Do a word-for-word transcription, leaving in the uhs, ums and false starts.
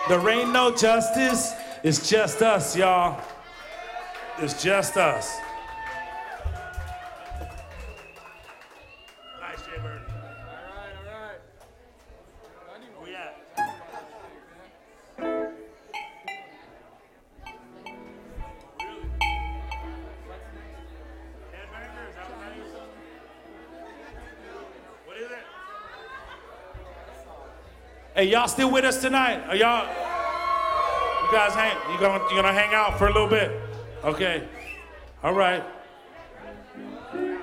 There ain't no justice, it's just us, y'all. It's just us. Nice, Jay Bird. All right, all right. Where we at? Really? Headbanger, is that what that is? What is it? Hey, y'all still with us tonight? Are y'all? You guys hang? You gonna you gonna hang out for a little bit? Okay. All right.